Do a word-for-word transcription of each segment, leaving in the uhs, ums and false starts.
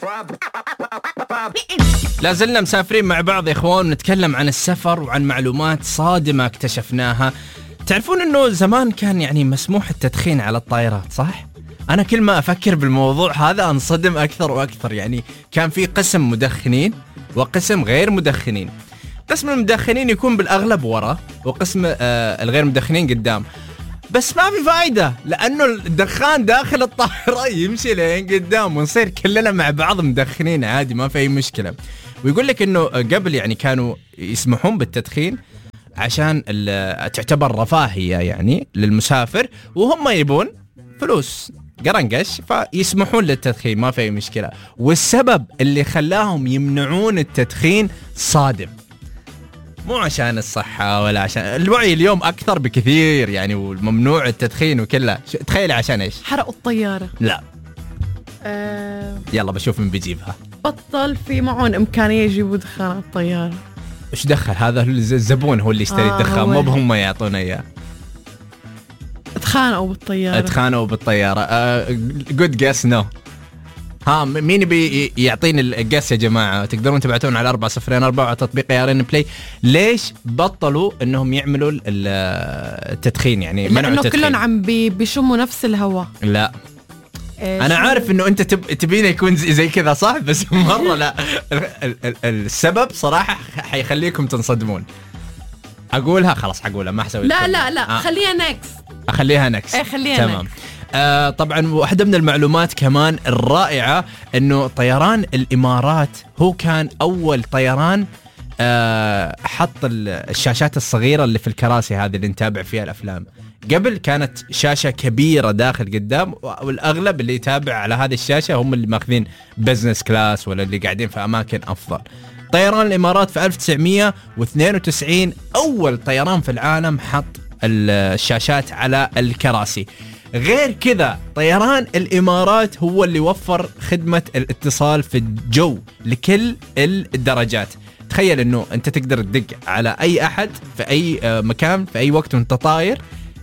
لا زلنا مسافرين مع بعض يا اخوان، نتكلم عن السفر وعن معلومات صادمة اكتشفناها. تعرفون انه زمان كان يعني مسموح التدخين على الطائرات، صح؟ انا كل ما افكر بالموضوع هذا انصدم اكثر واكثر. يعني كان في قسم مدخنين وقسم غير مدخنين. قسم المدخنين يكون بالاغلب ورا، وقسم آه الغير مدخنين قدام. بس ما في فايدة، لأنه الدخان داخل الطائرة يمشي لين قدام ونصير كلنا مع بعض مدخنين عادي، ما في أي مشكلة. ويقول لك إنه قبل يعني كانوا يسمحون بالتدخين عشان تعتبر رفاهية يعني للمسافر، وهم يبون فلوس قرنقش فيسمحون للتدخين، ما في أي مشكلة. والسبب اللي خلاهم يمنعون التدخين صادم، مو عشان الصحة ولا عشان الوعي اليوم أكثر بكثير يعني، وممنوع التدخين وكله. تخيل عشان إيش؟ حرقوا الطيارة. لا أه... يلا بشوف من بيجيبها. بطل في معون إمكانية يجيبوا دخان على الطيارة. إيش دخل هذا؟ الزبون هو اللي يشتري الدخان، آه مو بهم يعطونا إياه. اتخانقوا بالطيارة. اتخانقوا بالطيارة. good guess no. ها مين بي يعطيني القس يا جماعة؟ تقدرون تبعتون على أربعة صفرين أربعة على تطبيق يارين بلاي. ليش بطلوا إنهم يعملوا التدخين؟ يعني منعوا التدخين. لأنه كلهم عم بيشموا نفس الهواء. لا أنا عارف إنه أنت تب... تبينه يكون زي, زي كذا صح، بس مرة لا. السبب صراحة حيخليكم تنصدمون. أقولها خلاص، حقولها ما حسوي. لا لا لا آه. خليها نكس. أخليها نكس. إيه خليها تمام. آه طبعا واحدة من المعلومات كمان الرائعة انه طيران الامارات هو كان اول طيران آه حط الشاشات الصغيرة اللي في الكراسي هذه اللي نتابع فيها الافلام. قبل كانت شاشة كبيرة داخل قدام، والاغلب اللي يتابع على هذه الشاشة هم اللي ماخذين بزنس كلاس ولا اللي قاعدين في اماكن افضل. طيران الامارات في ألف وتسعمية واثنين وتسعين اول طيران في العالم حط الشاشات على الكراسي. غير كذا طيران الإمارات هو اللي وفر خدمة الاتصال في الجو لكل الدرجات. تخيل أنه أنت تقدر تدق على أي أحد في أي مكان في أي وقت وأنت طاير.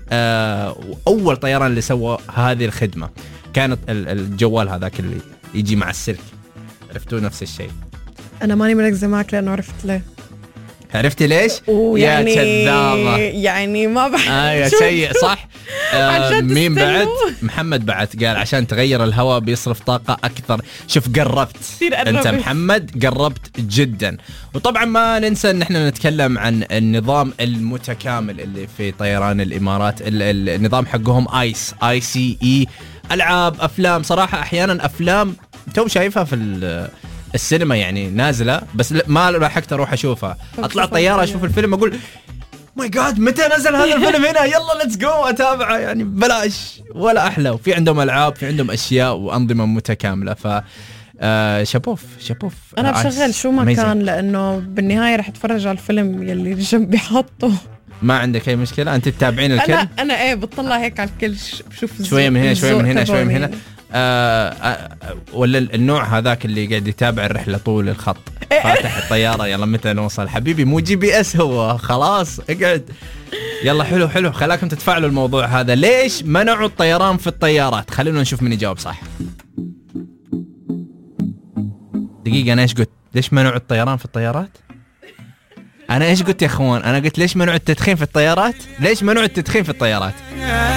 أول طيران اللي سوى هذه الخدمة كانت الجوال هذاك اللي يجي مع السلك. عرفتوا نفس الشيء؟ أنا ماني مركزة معك لأنه عرفت ليه. عرفتي ليش؟ يعني يا كذابة. يعني ما بعرف. آه يا سيء صح. آه مين بعد؟ محمد بعد قال عشان تغير الهواء بيصرف طاقة أكثر. شوف قربت أنت محمد، قربت جدا. وطبعا ما ننسى أن احنا نتكلم عن النظام المتكامل اللي في طيران الإمارات. النظام حقهم آيس آي سي إي. ألعاب، أفلام، صراحة أحيانا أفلام تو شايفها في السينما يعني نازلة، بس ما لحقت أروح أشوفها. أطلع طيارة أشوف الفيلم أقول ماي جاد متى نزل هذا الفيلم هنا، يلا ليتس جو أتابعه يعني بلاش ولا أحلى. وفي عندهم ألعاب، في عندهم أشياء وأنظمة متكاملة. ف آه شابوف شابوف. أنا بشغل شو ما كان، لأنه بالنهاية رح أتفرج على الفيلم يلي جنبي حاطه. ما عندك أي مشكلة، أنت تتابعين الكل؟ أنا أنا إيه بطلع هيك على الكل، بشوف شوية من هنا شوية من هنا شوية من هنا. آه آه ولا النوع هذاك اللي قاعد يتابع الرحلة طول الخط، فاتح الطيارة يلا متى نوصل حبيبي، مو جي بي اس هو خلاص اقعد يلا. حلو حلو خلاكم تتفاعلوا الموضوع هذا. ليش منعوا الطيران في الطيارات؟ خلينا نشوف من يجاوب صح. دقيقة أنا إيش قلت؟ ليش منعوا الطيران في الطيارات؟ أنا إيش قلت يا أخوان؟ أنا قلت ليش منعوا التدخين في الطيارات؟ ليش منعوا التدخين في الطيارات؟